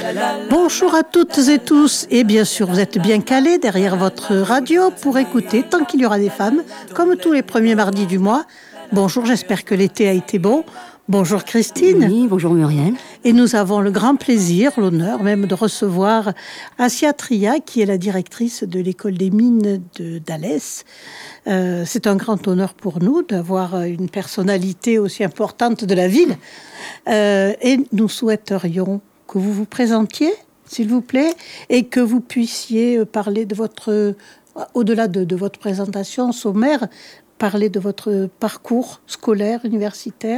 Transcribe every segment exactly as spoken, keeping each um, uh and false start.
Bonjour à toutes et tous, et bien sûr vous êtes bien calés derrière votre radio pour écouter Tant qu'il y aura des femmes, comme tous les premiers mardis du mois. Bonjour, j'espère que l'été a été bon. Bonjour Christine. Oui, bonjour Muriel. Et nous avons le grand plaisir, l'honneur même de recevoir Assia Tria, qui est la directrice de l'école des mines de d'Alès. Euh, c'est un grand honneur pour nous d'avoir une personnalité aussi importante de la ville. Euh, et nous souhaiterions que vous vous présentiez, s'il vous plaît, et que vous puissiez parler de votre, au-delà de, de votre présentation sommaire, parler de votre parcours scolaire, universitaire.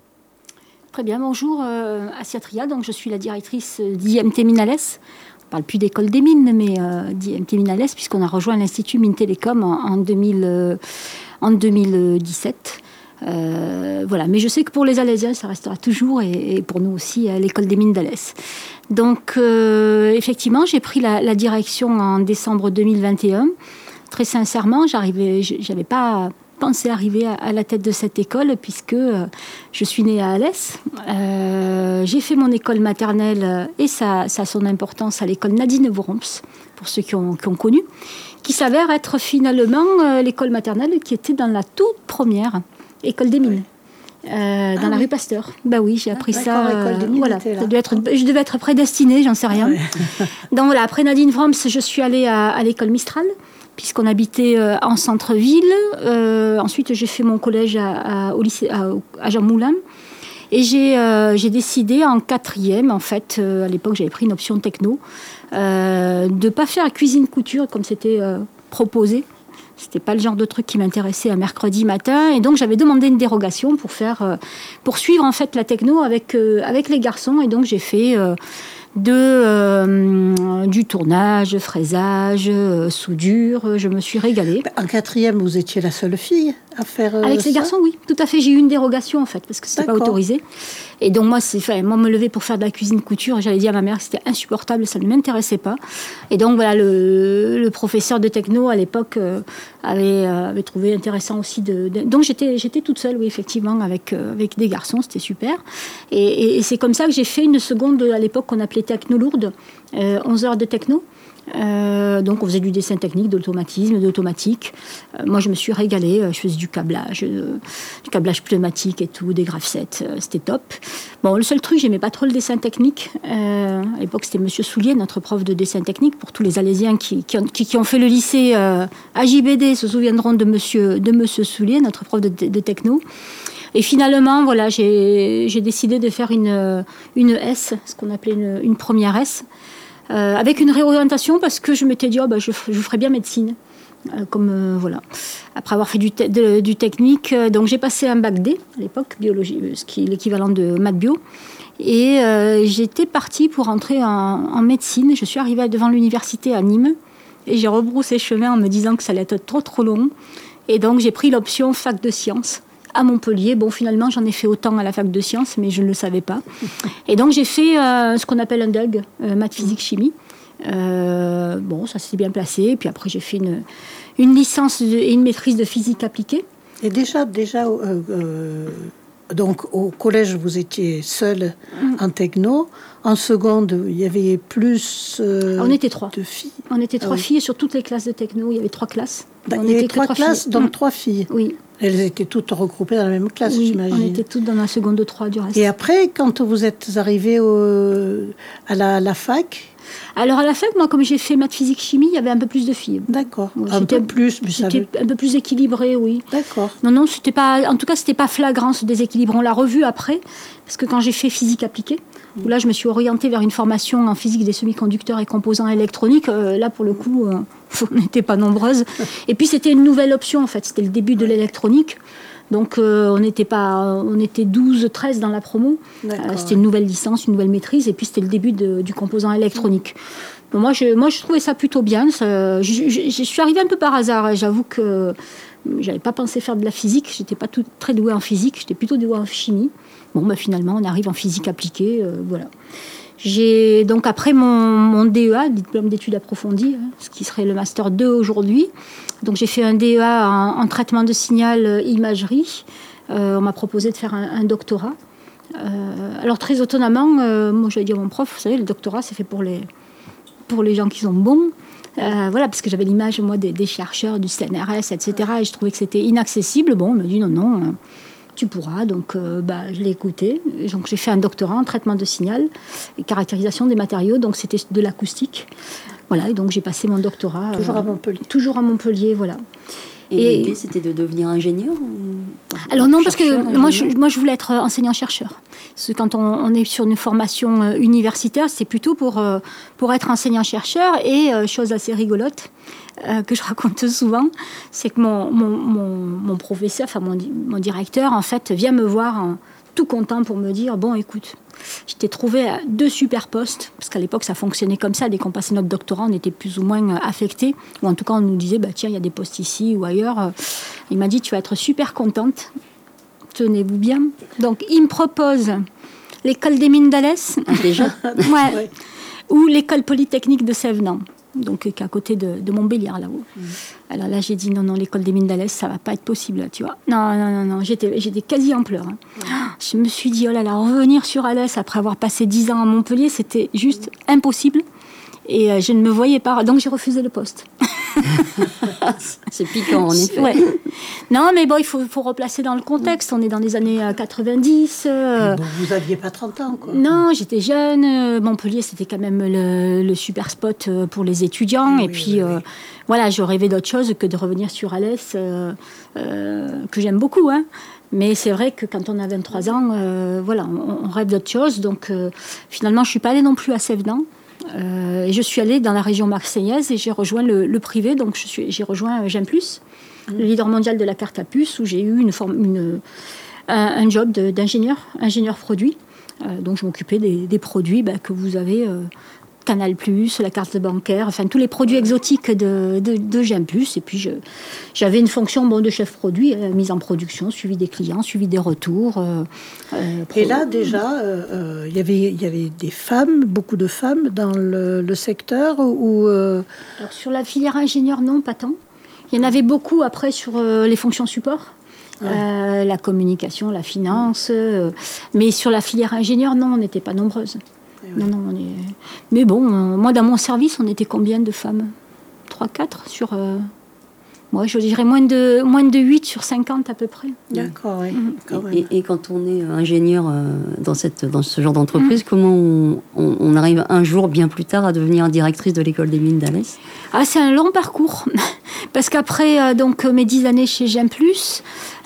Très bien, bonjour, euh, Assia Tria, donc je suis la directrice d'I M T Mines Alès. On ne parle plus d'école des mines, mais euh, d'I M T Mines Alès, puisqu'on a rejoint l'Institut Mines Télécom en, en, deux mille, euh, en deux mille dix-sept. Euh, voilà, mais je sais que pour les Alésiens, ça restera toujours, et, et pour nous aussi, à l'école des mines d'Alès. Donc, euh, effectivement, j'ai pris la, la direction en décembre deux mille vingt et un. Très sincèrement, j'arrivais, j'avais pas pensé arriver à, à la tête de cette école, puisque euh, je suis née à Alès. Euh, j'ai fait mon école maternelle, et ça, ça a son importance, à l'école Nadine Voromps, pour ceux qui ont, qui ont connu, qui s'avère être finalement euh, l'école maternelle qui était dans la toute première école des mines. Euh, dans ah, la oui. rue Pasteur. Bah oui, j'ai appris ah, ça. Euh, voilà, ça devait être, je devais être prédestinée, j'en sais rien. Ouais. Donc voilà, après Nadine Voromps, je suis allée à, à l'école Mistral, puisqu'on habitait euh, en centre-ville. Euh, ensuite, j'ai fait mon collège à, à, au lycée, à, à Jean Moulin. Et j'ai, euh, j'ai décidé en quatrième, en fait, euh, à l'époque, j'avais pris une option techno, euh, de ne pas faire cuisine-couture comme c'était euh, proposé. C'était pas le genre de truc qui m'intéressait un mercredi matin, et donc j'avais demandé une dérogation pour faire, euh, pour suivre en fait la techno avec euh, avec les garçons, et donc j'ai fait euh, de euh, du tournage, fraisage, euh, soudure. Je me suis régalée. En quatrième, vous étiez la seule fille à faire euh, avec les ça garçons, oui, tout à fait. J'ai eu une dérogation en fait parce que c'était D'accord. pas autorisé. Et donc moi, c'est, enfin, moi me lever pour faire de la cuisine couture, j'avais dit à ma mère que c'était insupportable, ça ne m'intéressait pas. Et donc voilà, le, le professeur de techno à l'époque euh, avait, euh, avait trouvé intéressant aussi de, de... donc j'étais j'étais toute seule, oui, effectivement, avec euh, avec des garçons, c'était super. Et, et, et c'est comme ça que j'ai fait une seconde à l'époque qu'on appelait techno lourde, euh, onze heures de techno. Euh, donc on faisait du dessin technique, de l'automatisme, de l'automatique. Euh, moi je me suis régalée, je faisais du câblage, euh, du câblage pneumatique et tout, des graph-sets, euh, c'était top. Bon, le seul truc, j'aimais pas trop le dessin technique. Euh, à l'époque c'était Monsieur Soulier, notre prof de dessin technique. Pour tous les Alésiens qui, qui, ont, qui, qui ont fait le lycée euh, à J B D se souviendront de Monsieur, de Monsieur Soulier, notre prof de, de, de techno. Et finalement, voilà, j'ai, j'ai décidé de faire une, une S, ce qu'on appelait une, une première S. Euh, avec une réorientation parce que je m'étais dit oh, bah, je, je ferais bien médecine euh, comme euh, voilà, après avoir fait du, te- de, du technique, euh, donc j'ai passé un bac D à l'époque, biologie, ce qui est l'équivalent de maths bio, et euh, j'étais partie pour entrer en, en médecine. Je suis arrivée devant l'université à Nîmes et j'ai rebroussé chemin en me disant que ça allait être trop trop long, et donc j'ai pris l'option fac de sciences à Montpellier. Bon, finalement, j'en ai fait autant à la fac de sciences, mais je ne le savais pas. Et donc, j'ai fait euh, ce qu'on appelle un D U G, euh, maths, physique, chimie. Euh, bon, ça s'est bien placé. Et puis après, j'ai fait une, une licence de, et une maîtrise de physique appliquée. Et déjà, déjà euh, euh, donc, au collège, vous étiez seule mmh. en techno. En seconde, il y avait plus euh, On était trois. de filles. On était trois ah, oui. filles sur toutes les classes de techno. Il y avait trois classes. Bah, on il y avait était trois, trois classes, filles. donc mmh. trois filles. Oui. Elles étaient toutes regroupées dans la même classe, oui, j'imagine. on était toutes dans la seconde de trois du reste. Et après, quand vous êtes arrivée au, à la, la fac Alors à la fac, moi, comme j'ai fait maths, physique, chimie, il y avait un peu plus de filles. D'accord. Oui, un peu plus, mais ça C'était veut... un peu plus équilibré, oui. D'accord. Non, non, c'était pas. En tout cas, c'était pas flagrant ce déséquilibre. On l'a revu après, parce que quand j'ai fait physique appliquée, où là, je me suis orientée vers une formation en physique des semi-conducteurs et composants électroniques. Euh, là, pour le coup, euh, on n'était pas nombreuses. Et puis, c'était une nouvelle option, en fait. C'était le début de l'électronique. Donc, euh, on était pas, on était douze, treize dans la promo. Euh, c'était une nouvelle licence, une nouvelle maîtrise. Et puis, c'était le début de, du composant électronique. Bon, moi, je, moi, je trouvais ça plutôt bien. Ça, je, je, je suis arrivée un peu par hasard. J'avoue que j'avais pas pensé faire de la physique. J'étais pas tout, très douée en physique. J'étais plutôt douée en chimie. Bon, bah, finalement, on arrive en physique appliquée. Euh, voilà. J'ai donc, après mon, mon D E A, diplôme d'études approfondies, hein, ce qui serait le master deux aujourd'hui, donc j'ai fait un D E A en, en traitement de signal euh, imagerie. Euh, on m'a proposé de faire un, un doctorat. Euh, alors très étonnamment, euh, moi j'avais dit à mon prof, vous savez, le doctorat c'est fait pour les, pour les gens qui sont bons. Euh, voilà, parce que j'avais l'image, moi, des, des chercheurs du C N R S, et cetera. Et je trouvais que c'était inaccessible. Bon, on m'a dit non, non, euh, tu pourras. Donc, euh, bah, je l'ai écouté. Et donc, j'ai fait un doctorat en traitement de signal et caractérisation des matériaux. Donc, c'était de l'acoustique. Voilà, et donc j'ai passé mon doctorat. Toujours euh, à Montpellier. Toujours à Montpellier, voilà. Et, et l'idée, c'était de devenir ingénieur ou... Alors non, parce que Chercheur, moi je, ingénieur moi, je voulais être enseignant-chercheur. Parce que quand on, on est sur une formation euh, universitaire, c'est plutôt pour, euh, pour être enseignant-chercheur. Et euh, chose assez rigolote, euh, que je raconte souvent, c'est que mon, mon, mon, mon professeur, enfin mon, mon directeur, en fait, vient me voir hein, tout content pour me dire, bon, écoute, je t'ai trouvé deux super postes, parce qu'à l'époque, ça fonctionnait comme ça. Dès qu'on passait notre doctorat, on était plus ou moins affectés. Ou en tout cas, on nous disait, bah, tiens, il y a des postes ici ou ailleurs. Il m'a dit, tu vas être super contente. Tenez-vous bien. Donc, il me propose l'école des mines d'Alès. Ah, déjà ouais. Ouais. Ou l'école polytechnique de Sévenans, donc qui est à côté de, de Montbéliard, là-haut. Mmh. Alors là, j'ai dit, non, non, l'école des mines d'Alès, ça va pas être possible, là, tu vois. Non, non, non, non, j'étais, j'étais quasi en pleurs. Hein. Mmh. Je me suis dit, oh là là, revenir sur Alès après avoir passé dix ans à Montpellier, c'était juste mmh. impossible. Et euh, je ne me voyais pas, donc j'ai refusé le poste. C'est piquant, en effet. Ouais. Non, mais bon, il faut, faut replacer dans le contexte. On est dans les années quatre-vingt-dix. Euh... Bon, vous n'aviez pas trente ans, quoi. Non, j'étais jeune. Montpellier, c'était quand même le, le super spot pour les étudiants. Oui, et puis, oui, euh, oui. voilà, je rêvais d'autre chose que de revenir sur Alès, euh, euh, que j'aime beaucoup, hein. Mais c'est vrai que quand on a vingt-trois ans, euh, voilà, on, on rêve d'autre chose. Donc, euh, finalement, je ne suis pas allée non plus à Sévenans. Euh, et je suis allée dans la région marseillaise et j'ai rejoint le, le privé, donc je suis, j'ai rejoint Gem Plus, mmh. le leader mondial de la carte à puce, où j'ai eu une forme, une, un, un job de, d'ingénieur, ingénieur produit. Euh, donc je m'occupais des, des produits bah, que vous avez, euh, Canal Plus, la carte bancaire, enfin tous les produits exotiques de, de, de Gem Plus. Et puis je, j'avais une fonction bon, de chef produit, euh, mise en production, suivi des clients, suivi des retours. Euh, euh, pro... Et là déjà, il euh, euh, y avait, y avait des femmes, beaucoup de femmes dans le, le secteur ou euh... Alors sur la filière ingénieur, non, pas tant. Il y en avait beaucoup après sur euh, les fonctions support. Ouais. Euh, la communication, la finance, euh, mais sur la filière ingénieur, non, on n'était pas nombreuses. Oui. Non, non, on est... Mais bon, euh, moi, dans mon service, on était combien de femmes ? trois quatre sur... Euh... Moi, je dirais moins de, moins de huit sur cinquante à peu près. D'accord, oui. Mmh. Quand même. Et, et quand on est ingénieur euh, dans, cette, dans ce genre d'entreprise, mmh. comment on, on, on arrive un jour, bien plus tard, à devenir directrice de l'école des mines d'Alès ? Ah, c'est un long parcours. Parce qu'après euh, donc, mes dix années chez Gem Plus,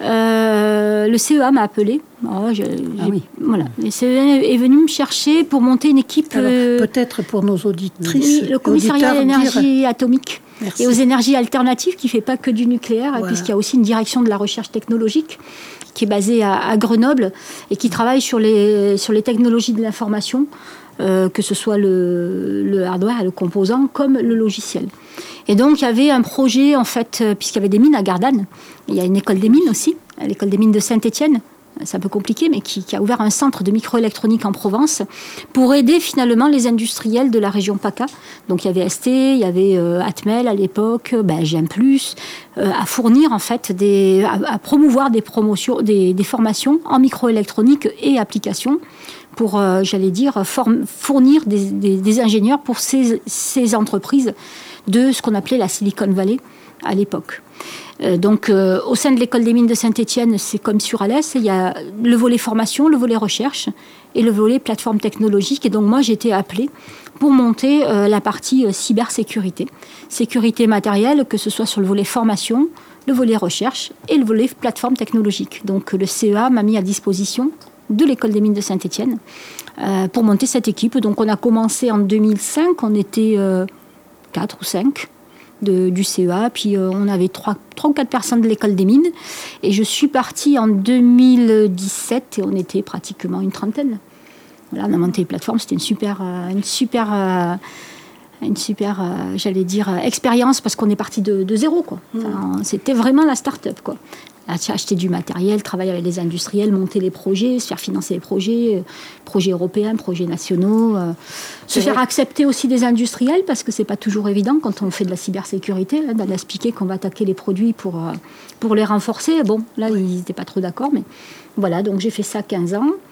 euh, le C E A m'a appelé. Oh, je, ah oui. Voilà. Le C E A est venu me chercher pour monter une équipe... Alors, euh, peut-être pour nos auditrices... Oui, le commissariat à l'énergie dire... atomique. Merci. Et aux énergies alternatives, qui ne fait pas que du nucléaire, voilà. Puisqu'il y a aussi une direction de la recherche technologique qui est basée à, à Grenoble et qui travaille sur les, sur les technologies de l'information, euh, que ce soit le, le hardware, le composant, comme le logiciel. Et donc, il y avait un projet, en fait, puisqu'il y avait des mines à Gardanne. Il y a une école des mines aussi, l'école des mines de Saint-Étienne. C'est un peu compliqué, mais qui, qui a ouvert un centre de microélectronique en Provence pour aider finalement les industriels de la région PACA. Donc il y avait S T, il y avait euh, Atmel à l'époque, ben, Gem Plus, euh, à fournir en fait, des, à, à promouvoir des promotions, des, des formations en microélectronique et applications pour, euh, j'allais dire, form, fournir des, des, des ingénieurs pour ces, ces entreprises de ce qu'on appelait la Silicon Valley à l'époque. Euh, donc, euh, au sein de l'école des mines de Saint-Étienne, c'est comme sur Alès, il y a le volet formation, le volet recherche et le volet plateforme technologique. Et donc, moi, j'ai été appelée pour monter euh, la partie euh, cybersécurité. Sécurité matérielle, que ce soit sur le volet formation, le volet recherche et le volet plateforme technologique. Donc, le C E A m'a mis à disposition de l'école des mines de Saint-Étienne euh, pour monter cette équipe. Donc, on a commencé en deux mille cinq, on était euh, quatre ou cinq. De, du C E A, puis euh, on avait trois ou quatre personnes de l'école des mines, et je suis partie en deux mille dix-sept, et on était pratiquement une trentaine. Voilà, on a monté les plateformes, c'était une super, euh, une super, euh, une super euh, j'allais dire, euh, expérience, parce qu'on est parti de, de zéro, quoi. Enfin, c'était vraiment la start-up, quoi. Acheter du matériel, travailler avec les industriels, monter les projets, se faire financer les projets, euh, projets européens, projets nationaux, euh, se faire accepter aussi des industriels, parce que c'est pas toujours évident quand on fait de la cybersécurité, là, d'expliquer qu'on va attaquer les produits pour, euh, pour les renforcer. Bon, là, ils n'étaient pas trop d'accord, mais voilà, donc j'ai fait ça quinze ans.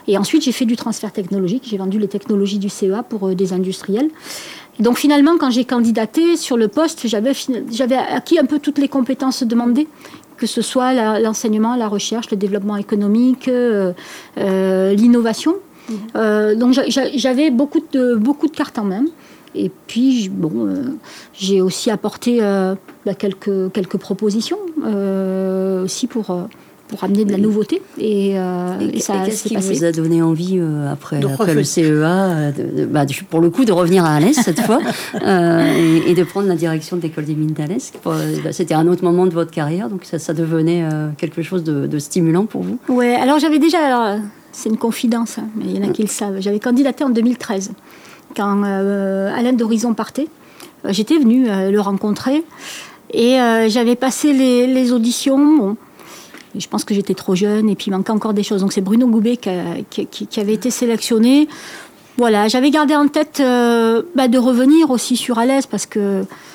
Et ensuite, j'ai fait du transfert technologique. J'ai vendu les technologies du C E A pour euh, des industriels. Et donc finalement, quand j'ai candidaté sur le poste, j'avais, j'avais acquis un peu toutes les compétences demandées, que ce soit la, l'enseignement, la recherche, le développement économique, euh, euh, l'innovation. Mmh. Euh, donc j'avais beaucoup de, beaucoup de cartes en main. Et puis, bon, euh, j'ai aussi apporté euh, bah, quelques, quelques propositions euh, aussi pour... Euh, pour amener de la nouveauté. Et, euh, et, et ça et qu'est-ce s'est qui passé. vous a donné envie, euh, après, après le C E A, de, de, bah, de, pour le coup, de revenir à Alès cette fois, euh, et, et de prendre la direction de l'école des mines d'Alès? Bah, c'était un autre moment de votre carrière, donc ça, ça devenait euh, quelque chose de, de stimulant pour vous? Oui, alors j'avais déjà... Alors, c'est une confidence, hein, mais il y en a qui le savent. J'avais candidaté en deux mille treize, quand euh, Alain d'Horizon partait. J'étais venue euh, le rencontrer, et euh, j'avais passé les, les auditions... Bon, je pense que j'étais trop jeune et puis il manquait encore des choses. Donc c'est Bruno Goubet qui, a, qui, qui avait été sélectionné. Voilà, j'avais gardé en tête euh, bah, de revenir aussi sur Alès parce que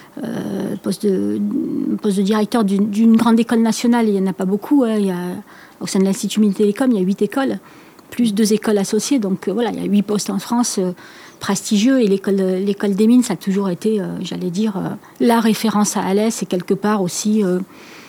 euh, poste, de, poste de directeur d'une, d'une grande école nationale, il n'y en a pas beaucoup. Hein. Il y a, au sein de l'Institut Mines Télécom, il y a huit écoles, plus deux écoles associées. Donc euh, voilà, il y a huit postes en France euh, prestigieux et l'école, l'école des mines, ça a toujours été, euh, j'allais dire, euh, la référence à Alès et quelque part aussi... Euh,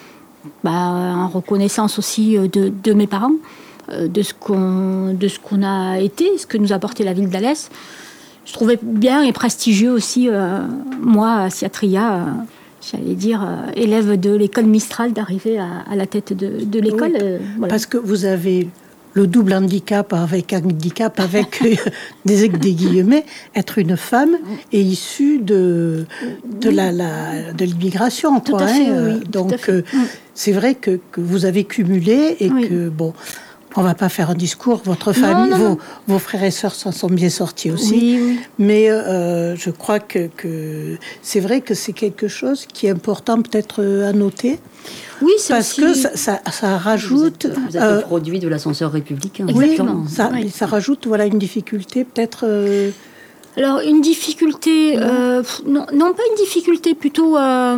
Bah, en reconnaissance aussi de, de mes parents, de ce, qu'on, de ce qu'on a été, ce que nous a apporté la ville d'Alès. Je trouvais bien et prestigieux aussi, euh, moi, Assia Tria, euh, j'allais dire, euh, élève de l'école Mistral, d'arriver à, à la tête de, de l'école. Oui, euh, voilà. Parce que vous avez le double handicap avec un handicap avec des, des guillemets, être une femme et issue de, de, la, la, de l'immigration. Tout quoi, à fait, hein. oui. Donc, tout à fait. euh, c'est vrai que, que vous avez cumulé et oui. que, bon, on ne va pas faire un discours. Votre famille, non, non, vos, non. vos frères et sœurs s'en sont bien sortis aussi. Oui, oui. Mais euh, je crois que, que c'est vrai que c'est quelque chose qui est important peut-être à noter. Oui, c'est parce aussi... que ça, ça, ça rajoute... Vous êtes, vous êtes euh, le produit de l'ascenseur républicain. Oui, ça, oui. ça rajoute voilà, une difficulté peut-être... Euh... Alors, une difficulté... Non, euh, non, non, pas une difficulté, plutôt... Euh,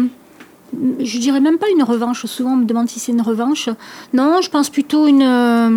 je dirais même pas une revanche. Souvent, on me demande si c'est une revanche. Non, je pense plutôt une... Euh,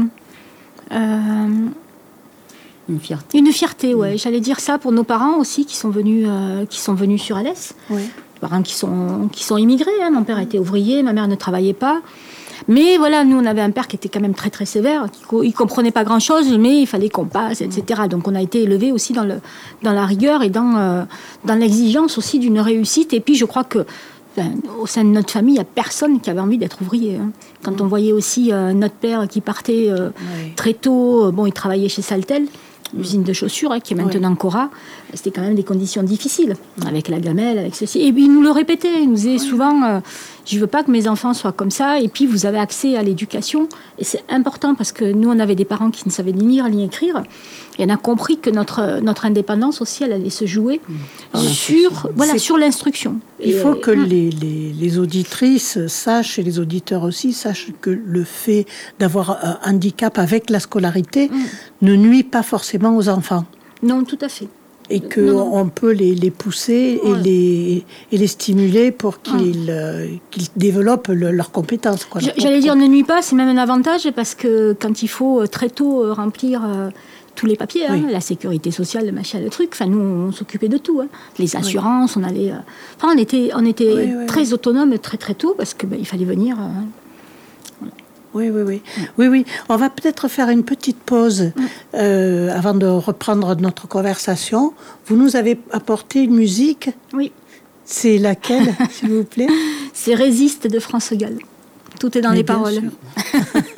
une fierté. Une fierté, ouais. Mmh. J'allais dire ça pour nos parents aussi, qui sont venus, euh, qui sont venus sur Alès. Oui. Parents qui sont, qui sont immigrés. Hein. Mon père était ouvrier, ma mère ne travaillait pas. Mais voilà, nous, on avait un père qui était quand même très, très sévère. Il ne comprenait pas grand-chose, mais il fallait qu'on passe, et cetera. Donc, on a été élevés aussi dans, le, dans la rigueur et dans, euh, dans l'exigence aussi d'une réussite. Et puis, je crois que ben, au sein de notre famille, il n'y a personne qui avait envie d'être ouvrier. Hein. Quand on voyait aussi euh, notre père qui partait euh, oui. très tôt, bon, il travaillait chez Saltel, usine de chaussures, hein, qui est maintenant oui. Cora. C'était quand même des conditions difficiles, avec la gamelle, avec ceci. Et puis, il nous le répétait. Il nous disait oui. souvent, euh, je ne veux pas que mes enfants soient comme ça. Et puis, vous avez accès à l'éducation. Et c'est important parce que nous, on avait des parents qui ne savaient ni lire ni écrire. Et on a compris que notre, notre indépendance aussi, elle allait se jouer mmh. sur, voilà, sur l'instruction. Il faut et, que mmh. les, les, les auditrices sachent, et les auditeurs aussi, sachent que le fait d'avoir un handicap avec la scolarité mmh. ne nuit pas forcément aux enfants. Non, tout à fait. Et qu'on peut les, les pousser ouais. et, les, et les stimuler pour qu'ils, ouais. euh, qu'ils développent le, leurs compétences. Quoi, leurs J'allais dire ne nuit pas, c'est même un avantage parce que quand il faut très tôt remplir euh, tous les papiers, oui. hein, la sécurité sociale, le machin, le truc, enfin nous on, on s'occupait de tout. Hein. Les assurances, oui. on allait... Euh, enfin on était, on était oui, oui, très oui. autonomes très très tôt parce qu'il ben, fallait venir... Euh, Oui, oui, oui. oui, oui. On va peut-être faire une petite pause euh, avant de reprendre notre conversation. Vous nous avez apporté une musique. Oui. C'est laquelle, s'il vous plaît? C'est Résiste de France Gall. Tout est dans Mais les paroles.